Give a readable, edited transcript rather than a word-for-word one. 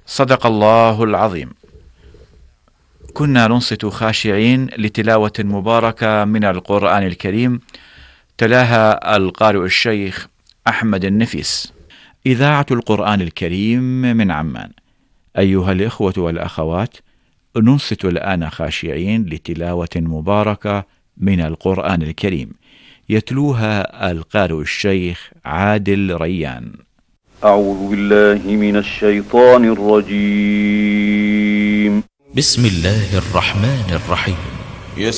صدق الله العظيم. كنا ننصت خاشعين لتلاوة مباركة من القرآن الكريم، تلاها القارئ الشيخ أحمد النفيس. إذاعة القرآن الكريم من عمان. أيها الإخوة والأخوات، ننصت الآن خاشعين لتلاوة مباركة من القرآن الكريم، يتلوها القارئ الشيخ عادل ريان. أعوذ بالله من الشيطان الرجيم. بسم الله الرحمن الرحيم.